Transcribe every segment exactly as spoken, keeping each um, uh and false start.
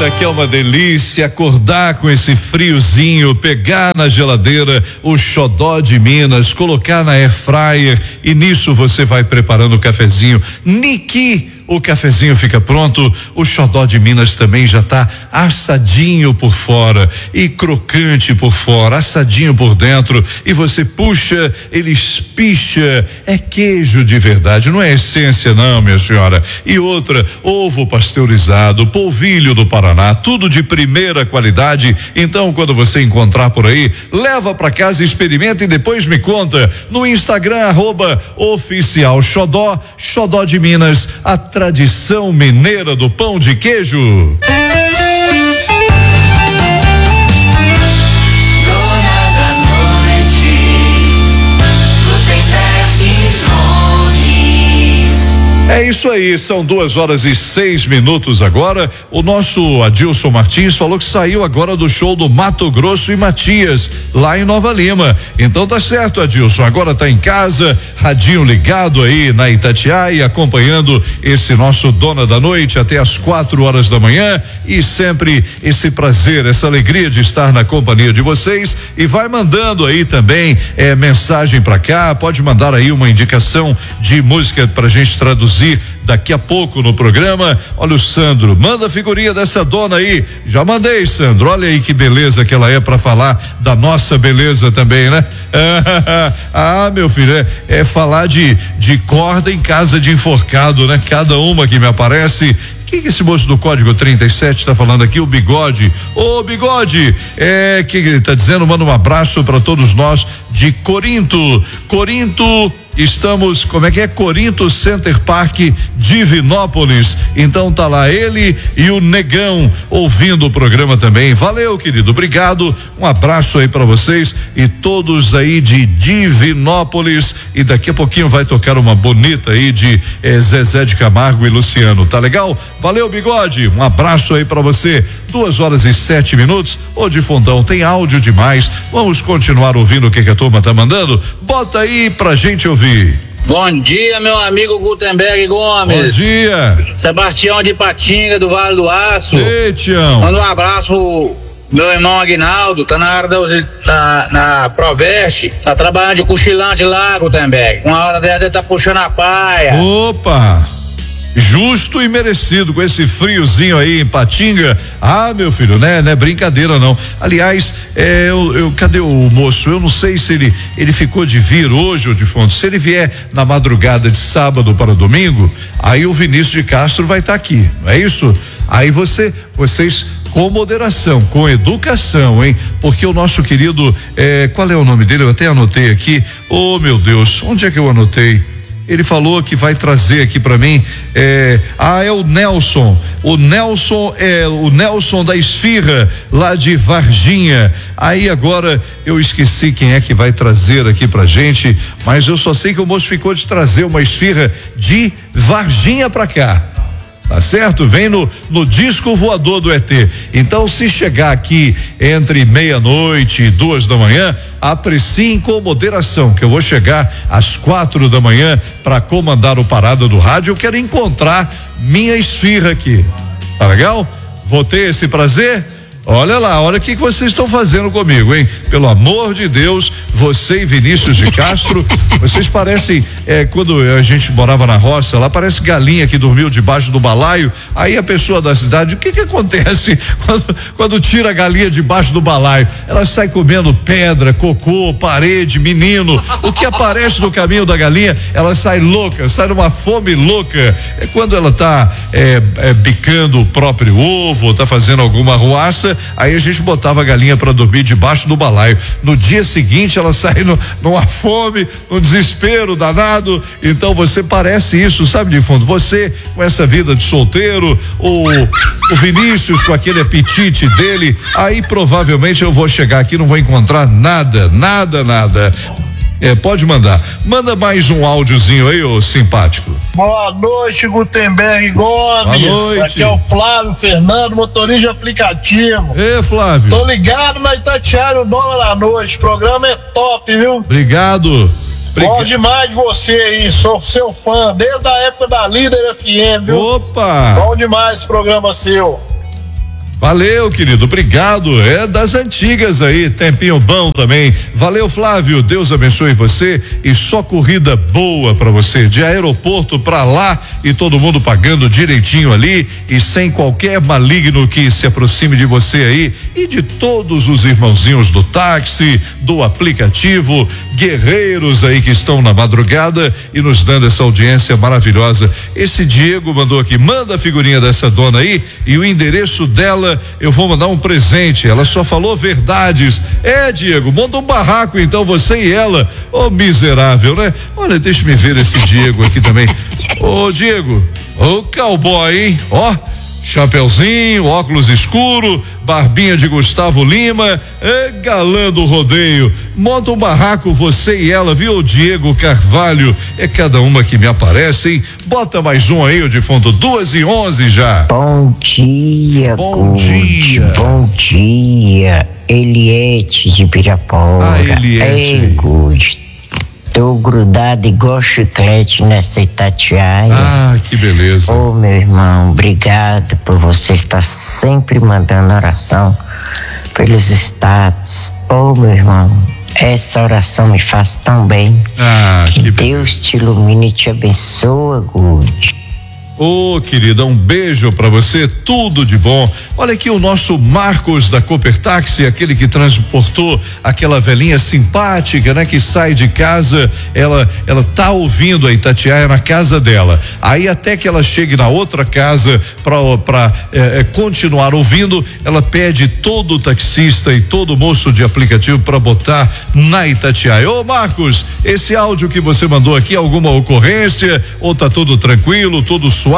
Eita, que é uma delícia acordar com esse friozinho, pegar na geladeira o xodó de Minas, colocar na air fryer e nisso você vai preparando o cafezinho. Niki, o cafezinho fica pronto, o xodó de Minas também já tá assadinho por fora e crocante por fora, assadinho por dentro, e você puxa, ele espicha, é queijo de verdade, não é essência não, minha senhora. E outra, ovo pasteurizado, polvilho do Paraná, tudo de primeira qualidade. Então, quando você encontrar por aí, leva para casa, experimenta e depois me conta no Instagram, arroba oficial xodó, xodó de Minas, a tradição mineira do pão de queijo. É isso aí, são duas horas e seis minutos agora. O nosso Adilson Martins falou que saiu agora do show do Mato Grosso e Matias, lá em Nova Lima. Então tá certo, Adilson, agora tá em casa, radinho ligado aí na Itatiaia, acompanhando esse nosso Dona da Noite até as quatro horas da manhã, e sempre esse prazer, essa alegria de estar na companhia de vocês. E vai mandando aí também é, mensagem pra cá, pode mandar aí uma indicação de música pra gente traduzir daqui a pouco no programa. Olha o Sandro, manda a figurinha dessa dona aí. Já mandei, Sandro, olha aí que beleza que ela é pra falar da nossa beleza também, né? Ah, meu filho, é, é falar de, de corda em casa de enforcado, né? Cada uma que me aparece. O que, que esse moço do código trinta e sete tá falando aqui? O Bigode. Ô, Bigode, é, que ele tá dizendo? Manda um abraço para todos nós de Corinto. Corinto, estamos, como é que é? Corinto Center Park, Divinópolis. Então tá lá ele e o Negão ouvindo o programa também. Valeu, querido, obrigado. Um abraço aí para vocês e todos aí de Divinópolis. E daqui a pouquinho vai tocar uma bonita aí de eh, Zezé de Camargo e Luciano. Tá legal? Valeu, Bigode. Um abraço aí para você. Duas horas e sete minutos. Ô, de fundão, tem áudio demais. Vamos continuar ouvindo o que, que a turma tá mandando? Bota aí pra gente ouvir. Bom dia, meu amigo Gutenberg Gomes. Bom dia. Sebastião de Patinga, do Vale do Aço. Ei, Tião. Manda um abraço, meu irmão Aguinaldo, tá na área da, na, na Proveste, tá trabalhando de cochilante lá, Gutenberg. Uma hora dessa ele tá puxando a paia. Opa! Justo e merecido com esse friozinho aí em Patinga. Ah, meu filho, né? Não é brincadeira não. Aliás, é, eu, eu, cadê o moço? Eu não sei se ele ele ficou de vir hoje ou de fundo. Se ele vier na madrugada de sábado para domingo, aí o Vinícius de Castro vai estar tá aqui, não é isso? Aí você, vocês com moderação, com educação, hein? Porque o nosso querido, é, qual é o nome dele? Eu até anotei aqui. Oh, meu Deus, onde é que eu anotei? Ele falou que vai trazer aqui para mim, é, ah, é o Nelson, o Nelson é o Nelson da Esfirra, lá de Varginha. Aí agora eu esqueci quem é que vai trazer aqui pra gente, mas eu só sei que o moço ficou de trazer uma esfirra de Varginha pra cá. Tá certo? Vem no, no disco voador do E T. Então, se chegar aqui entre meia-noite e duas da manhã, apreciem com moderação, que eu vou chegar às quatro da manhã para comandar o Parada do Rádio. Eu quero encontrar minha esfirra aqui. Tá legal? Vou ter esse prazer? Olha lá, olha o que, que vocês estão fazendo comigo, hein? Pelo amor de Deus, você e Vinícius de Castro, vocês parecem, é, quando a gente morava na roça, lá parece galinha que dormiu debaixo do balaio. Aí a pessoa da cidade, o que que acontece quando, quando tira a galinha debaixo do balaio? Ela sai comendo pedra, cocô, parede, menino. O que aparece no caminho da galinha, ela sai louca, sai numa fome louca. É quando ela tá é, é, bicando o próprio ovo, tá fazendo alguma arruaça. Aí a gente botava a galinha para dormir debaixo do balaio. No dia seguinte ela sai no, numa fome, num desespero danado. Então você parece isso, sabe, de fundo? Você com essa vida de solteiro, o, o Vinícius com aquele apetite dele. Aí provavelmente eu vou chegar aqui e não vou encontrar nada, nada, nada. É, pode mandar. Manda mais um áudiozinho aí, ô simpático. Boa noite, Gutenberg Gomes. Boa noite. Aqui é o Flávio Fernando, motorista de aplicativo. Ê, Flávio. Tô ligado na Itatiaia, o Dona da Noite. O programa é top, viu? Obrigado. Gosto demais de você aí, sou seu fã, desde a época da Líder F M, viu? Opa! Bom demais esse programa seu. Valeu, querido, obrigado, é das antigas aí, tempinho bom também. Valeu, Flávio, Deus abençoe você e só corrida boa pra você, de aeroporto pra lá e todo mundo pagando direitinho ali e sem qualquer maligno que se aproxime de você aí e de todos os irmãozinhos do táxi, do aplicativo, guerreiros aí que estão na madrugada e nos dando essa audiência maravilhosa. Esse Diego mandou aqui, manda a figurinha dessa dona aí e o endereço dela, eu vou mandar um presente, ela só falou verdades. É, Diego, monta um barraco então, você e ela. Ô, miserável, né? Olha, deixa-me ver esse Diego aqui também. Ô, Diego, ô cowboy, hein? Ó, chapeuzinho, óculos escuro, barbinha de Gustavo Lima, é galã do rodeio. Monta um barraco você e ela, viu, Diego Carvalho? É cada uma que me aparece, hein? Bota mais um aí, o defunto, duas e onze já. Bom dia, Bom Gude. dia. Bom dia, Eliete de Pirapora. Ah, Eliete. Ei, Gude, tô grudado igual chiclete nessa Itatiaia. Ah, que beleza. Ô, meu irmão, obrigado por você estar sempre mandando oração pelos estados. Ô, meu irmão, essa oração me faz tão bem. Ah, que Que beleza. Deus te ilumine e te abençoa, Gude. Ô, querida, um beijo pra você, tudo de bom. Olha aqui o nosso Marcos da Cooper Táxi, aquele que transportou aquela velhinha simpática, né? Que sai de casa, ela ela tá ouvindo a Itatiaia na casa dela. Aí até que ela chegue na outra casa pra, pra eh, eh, continuar ouvindo, ela pede todo taxista e todo moço de aplicativo pra botar na Itatiaia. Ô, Marcos, esse áudio que você mandou aqui, alguma ocorrência ou tá tudo tranquilo, tudo suave?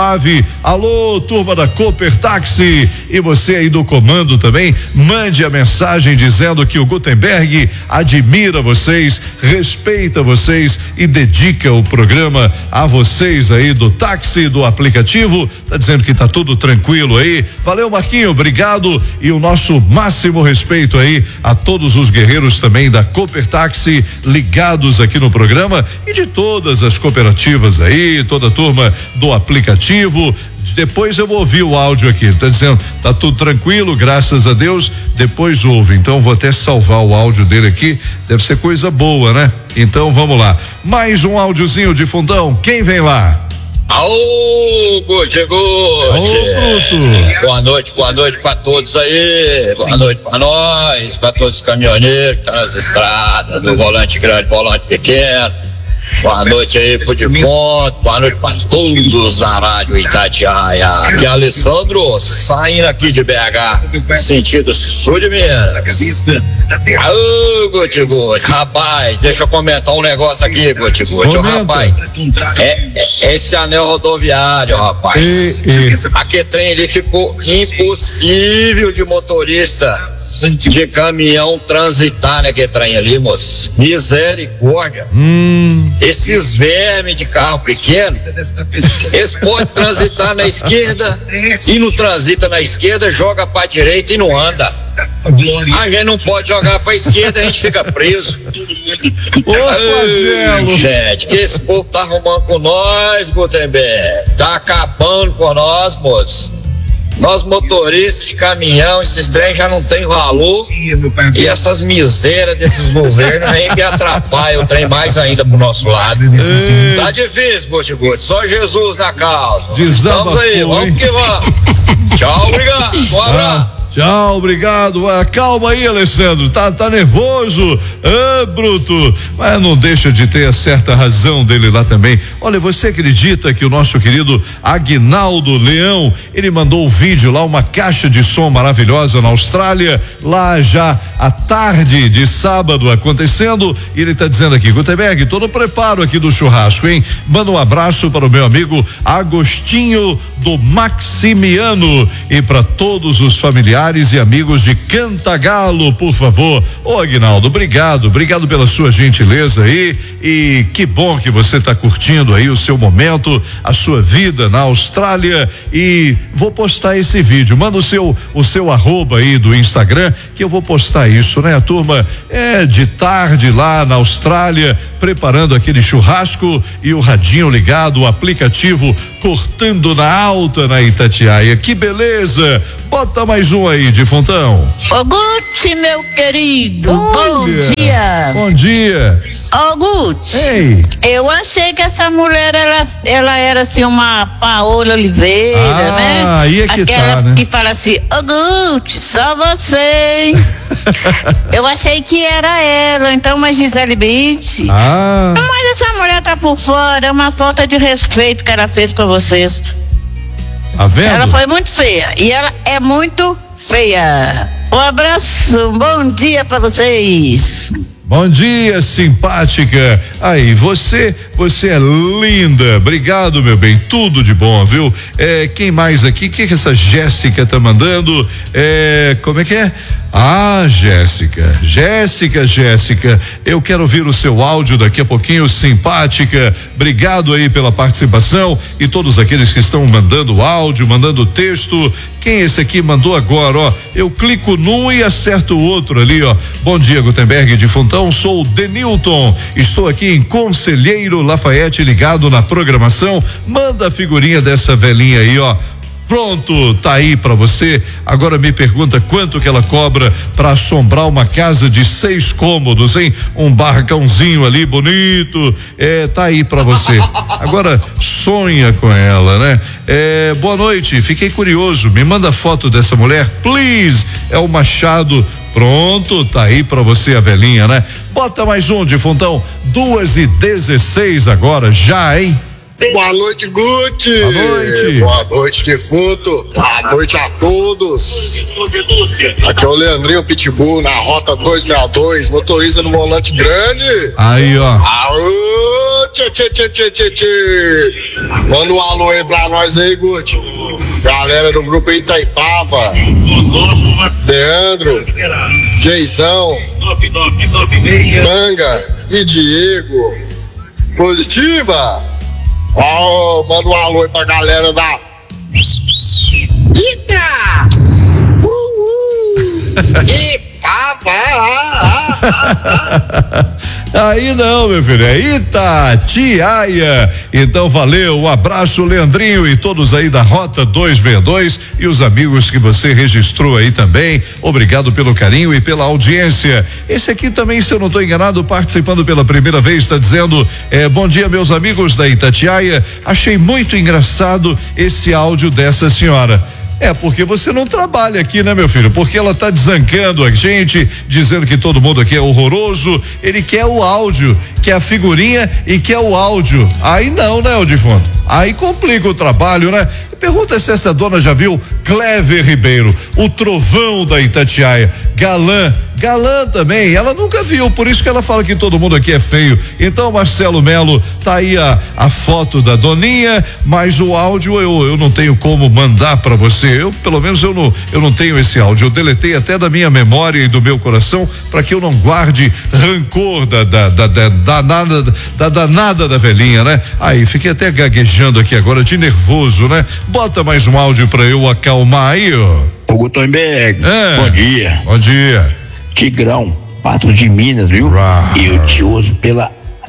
Alô, turma da Cooper Táxi, e você aí do comando também, mande a mensagem dizendo que o Gutenberg admira vocês, respeita vocês e dedica o programa a vocês aí do táxi, do aplicativo. Tá dizendo que tá tudo tranquilo aí. Valeu, Marquinho, obrigado, e o nosso máximo respeito aí a todos os guerreiros também da Cooper Táxi ligados aqui no programa e de todas as cooperativas aí, toda a turma do aplicativo. Depois eu vou ouvir o áudio aqui, tá dizendo, tá tudo tranquilo, graças a Deus, depois ouve, então vou até salvar o áudio dele aqui, deve ser coisa boa, né? Então vamos lá, mais um áudiozinho de fundão, quem vem lá? Aô, Gude, Gude. Ô, Bruto. Boa noite, boa noite pra todos aí. Boa noite pra nós, pra todos os caminhoneiros que estão nas estradas, do volante grande, volante pequeno. Boa noite aí pro defunto, boa noite pra todos da Rádio Itatiaia. Aqui é Alessandro, saindo aqui de B H, sentido sul de Minas. Aô, Guti Guti, rapaz, deixa eu comentar um negócio aqui, Guti Guti. Ô, rapaz, é, é esse anel rodoviário, rapaz. E, e. Aquele trem ali ficou impossível de motorista de caminhão transitar naquele trem ali, moço. Misericórdia. Hum. Esses vermes de carro pequeno, eles podem transitar na esquerda e não transita na esquerda, joga pra direita e não anda. A gente não pode jogar pra esquerda, a gente fica preso. Ô, Ai, gente, que esse povo tá arrumando com nós, Gutenberg. Tá acabando com nós, moço. Nós motoristas de caminhão, esses trens já não tem valor e essas misérias desses governos aí me atrapalham o trem mais ainda pro nosso lado. Ei. Tá difícil, Guti Guti, só Jesus na causa. Desabafou, Estamos aí, vamos hein? que vamos. Tchau, obrigado, um abraço. Ah, tchau, obrigado. Ah, calma aí, Alessandro. Tá, tá nervoso? Ah, bruto. Mas não deixa de ter a certa razão dele lá também. Olha, você acredita que o nosso querido Aguinaldo Leão, ele mandou o vídeo lá, uma caixa de som maravilhosa na Austrália, lá já à tarde de sábado acontecendo, e ele tá dizendo aqui, Gutenberg, todo o preparo aqui do churrasco, hein? Manda um abraço para o meu amigo Agostinho do Maximiano e para todos os familiares e amigos de Cantagalo, por favor. Ô, Aguinaldo, obrigado, obrigado pela sua gentileza aí, e que bom que você está curtindo aí o seu momento, a sua vida na Austrália, e vou postar esse vídeo, manda o seu o seu arroba aí do Instagram, que eu vou postar isso, né? A turma é de tarde lá na Austrália, preparando aquele churrasco e o radinho ligado, o aplicativo cortando na alta na Itatiaia. Que beleza! Bota mais um aí, Difontão. Ô Guti, meu querido, Olha, bom dia. Bom dia. Ô Guti, Ei. eu achei que essa mulher, ela, ela era assim uma Paola Oliveira, Ah, né? aí é que Aquela tá, né? que fala assim, ô Guti, só você, hein? Eu achei que era ela, então uma Gisele Bündchen. Ah, Mas essa mulher tá por fora, é uma falta de respeito que ela fez com vocês. tá vendo? Ela foi muito feia e ela é muito feia. Um abraço, um bom dia pra vocês. Bom dia, simpática. Aí, você, você é linda. Obrigado, meu bem. Tudo de bom, viu? É, quem mais aqui? O que que essa Jéssica tá mandando? É, como é que é? Ah, Jéssica, Jéssica, Jéssica, eu quero ouvir o seu áudio daqui a pouquinho, simpática. Obrigado aí pela participação e todos aqueles que estão mandando áudio, mandando texto. Quem é esse aqui mandou agora, ó? Eu clico num e acerto o outro ali, ó. Bom dia, Gutenberg de Fontão, sou o Denilton. Estou aqui em Conselheiro Lafayette, ligado na programação. Manda a figurinha dessa velhinha aí, ó. Pronto, tá aí pra você. Agora me pergunta quanto que ela cobra pra assombrar uma casa de seis cômodos, hein? Um barracãozinho ali bonito. É, tá aí pra você. Agora sonha com ela, né? É, boa noite, fiquei curioso. Me manda foto dessa mulher, please. É o Machado. Pronto, tá aí pra você a velhinha, né? Bota mais um, Difontão. Duas e dezesseis agora, já, hein? Boa noite, Guti. Boa noite. Boa noite, defunto. Boa noite a todos. Aqui é o Leandrinho Pitbull na Rota duzentos e sessenta e dois, motorista no volante grande. Aí, ó. Aô, tchê, tchê, tchê, tchê, tchê, tchê. Manda um alô aí pra nós aí, Guti. Galera do grupo Itaipava. Leandro, Geizão, Tanga e Diego. Positiva. Ó, oh, manda um alô aí pra galera da Ita! Uhul! Ipava! Aí não, meu filho, é Itatiaia. Então valeu, um abraço, Leandrinho, e todos aí da Rota duzentos e sessenta e dois e os amigos que você registrou aí também. Obrigado pelo carinho e pela audiência. Esse aqui também, se eu não estou enganado, participando pela primeira vez, está dizendo: é, bom dia, meus amigos da Itatiaia. Achei muito engraçado esse áudio dessa senhora. É, porque você não trabalha aqui, né, meu filho? Porque ela tá desancando a gente, dizendo que todo mundo aqui é horroroso. Ele quer o áudio, quer a figurinha e quer o áudio. Aí não, né, o defunto? Aí complica o trabalho, né? Pergunta se essa dona já viu Clever Ribeiro, o trovão da Itatiaia, galã, galã também, ela nunca viu, por isso que ela fala que todo mundo aqui é feio. Então, Marcelo Melo, tá aí a, a foto da doninha, mas o áudio eu, eu não tenho como mandar pra você, eu, pelo menos eu não, eu não tenho esse áudio, eu deletei até da minha memória e do meu coração, pra que eu não guarde rancor da, da, da, da, da, da, da danada da velhinha, né? Aí, fiquei até gaguejando aqui agora, de nervoso, né? Bota mais um áudio pra eu acalmar aí, ó. Ô Gutenberg, É. bom dia. Bom dia. Tigrão, Pato de Minas, viu? Rá. E eu te uso pela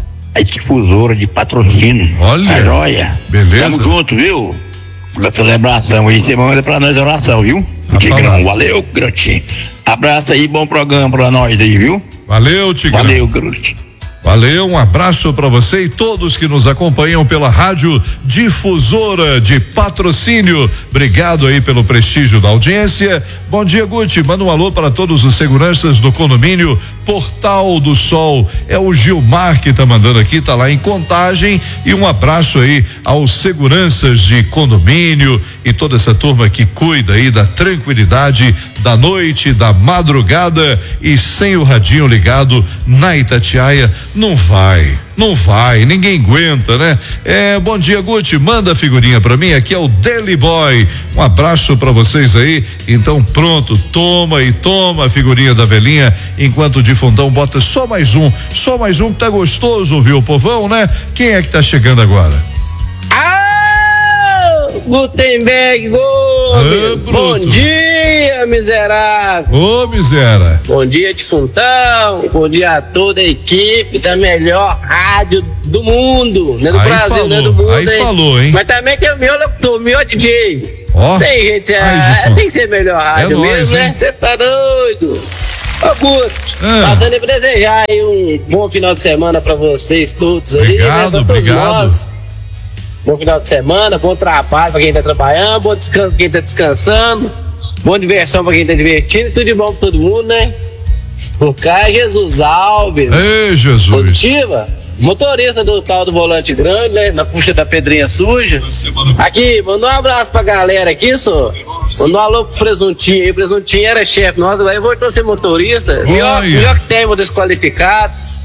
difusora de patrocínio. Olha. Tá joia? Beleza. Tamo junto, viu? Na celebração aí, você manda pra nós a oração, viu? Tá Tigrão, falando. valeu, Grutinho. Abraço aí, bom programa pra nós aí, viu? Valeu, Tigrão. Valeu, Grutinho. Valeu, um abraço para você e todos que nos acompanham pela rádio difusora de patrocínio. Obrigado aí pelo prestígio da audiência. Bom dia, Guti. Manda um alô para todos os seguranças do condomínio Portal do Sol. É o Gilmar que tá mandando aqui, tá lá em Contagem. E um abraço aí aos seguranças de condomínio e toda essa turma que cuida aí da tranquilidade da noite, da madrugada, e sem o radinho ligado na Itatiaia não vai, não vai, ninguém aguenta, né? É, bom dia, Guti, manda a figurinha pra mim, aqui é o Deli Boy, um abraço pra vocês aí. Então pronto, toma e toma a figurinha da velhinha, enquanto o Difundão bota só mais um, só mais um que tá gostoso, viu, povão, né? Quem é que tá chegando agora? Ah, Gutenberg, Ah, bom bruto. dia, dia, miserável. Ô, miséria. Bom dia, defuntão. Bom dia a toda a equipe da melhor rádio do mundo. Não é do Aí Brasil, falou, não é do mundo. aí hein? falou, hein? Mas também tem o meu locutor, o meu D J. Ó. Tem gente, é, Aí, defunto. tem que ser melhor rádio É nóis, mesmo, né? hein? Você tá doido. Ô, Guto, Ah. passando aí pra desejar aí um bom final de semana pra vocês todos aí, Obrigado, né? Pra todos obrigado. nós. Bom final de semana, bom trabalho pra quem tá trabalhando, bom descanso pra quem tá descansando, boa diversão pra quem tá divertindo, tudo de bom pra todo mundo, né? O Caio Jesus Alves. Ei, Jesus. Positiva, motorista do tal do volante grande, né? Na puxa da pedrinha suja. Aqui, mandou um abraço pra galera aqui, só. Mandou um alô pro Presuntinho aí. Presuntinho era chefe nosso, aí voltou a ser motorista. Melhor, Olha. melhor que tem, desqualificados.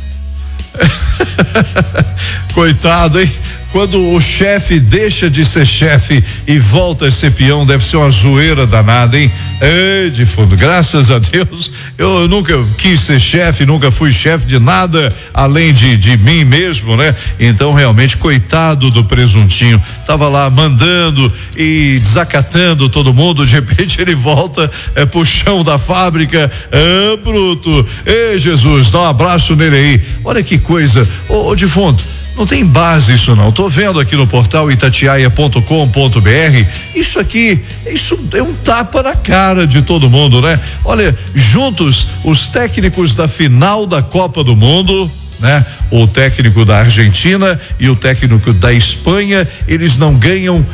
Coitado, hein? Quando o chefe deixa de ser chefe e volta a ser peão, deve ser uma zoeira danada, hein? Ei, de fundo, graças a Deus, eu nunca quis ser chefe, nunca fui chefe de nada além de, de mim mesmo, né? Então, realmente, coitado do Presuntinho, tava lá mandando e desacatando todo mundo, de repente ele volta é, pro chão da fábrica, ah, bruto. Ei, Jesus, dá um abraço nele aí. Olha que coisa, ô, ô defunto. Não tem base isso não, tô vendo aqui no portal itatiaia ponto com ponto br, isso aqui, isso é um tapa na cara de todo mundo, né? Olha, juntos os técnicos da final da Copa do Mundo, né? O técnico da Argentina e o técnico da Espanha, eles não ganham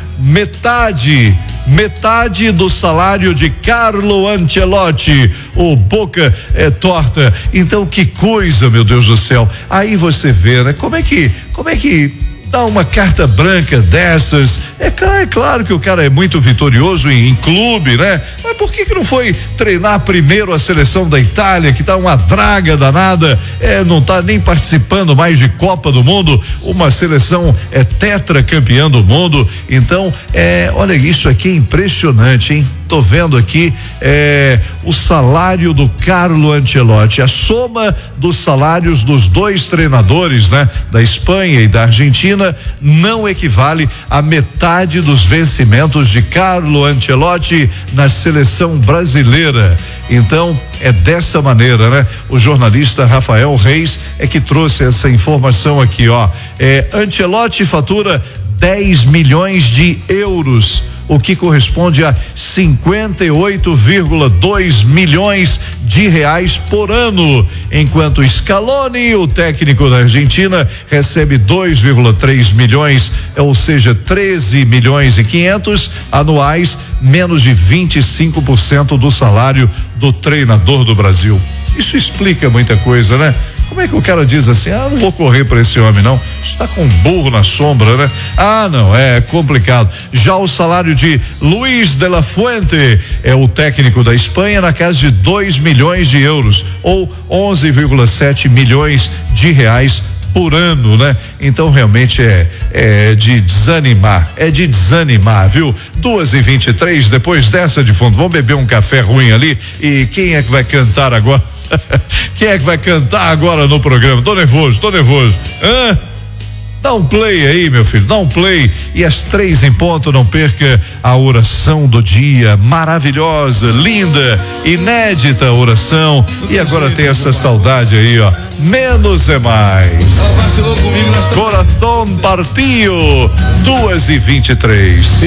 metade, metade do salário de Carlo Ancelotti, o boca é torta. Então, que coisa, meu Deus do céu. Aí você vê, né? Como é que, como é que dá uma carta branca dessas? É claro, é claro que o cara é muito vitorioso em, em clube, né? Mas por que que não foi treinar primeiro a seleção da Itália, que tá uma draga danada, é, não tá nem participando mais de Copa do Mundo, uma seleção é tetracampeã do mundo. Então, é, olha, isso aqui é impressionante, hein? Tô vendo aqui é, o salário do Carlo Ancelotti, a soma dos salários dos dois treinadores, né? Da Espanha e da Argentina não equivale a metade dos vencimentos de Carlo Ancelotti na seleção brasileira. Então, é dessa maneira, né? O jornalista Rafael Reis é que trouxe essa informação aqui, ó. É, Ancelotti fatura dez milhões de euros, o que corresponde a cinquenta e oito vírgula dois milhões de reais por ano, enquanto Scaloni, o técnico da Argentina, recebe dois vírgula três milhões, ou seja, treze milhões e quinhentos anuais, menos de vinte e cinco por cento do salário do treinador do Brasil. Isso explica muita coisa, né? Como é que o cara diz assim, ah, não vou correr para esse homem não, está com um burro na sombra, né? Ah, não, é complicado. Já o salário de Luis de la Fuente, é o técnico da Espanha, na casa de dois milhões de euros, ou onze vírgula sete milhões de reais por ano, né? Então realmente é, é de desanimar, é de desanimar, viu? duas e vinte e três, depois dessa de fundo, vamos beber um café ruim ali, e quem é que vai cantar agora? Quem é que vai cantar agora no programa? Tô nervoso, tô nervoso. Hã? Dá um play aí, meu filho, dá um play. E às três em ponto, não perca a oração do dia. Maravilhosa, linda, inédita oração. E agora tem essa saudade aí, ó. Menos é mais. Coração partiu. duas e vinte e três.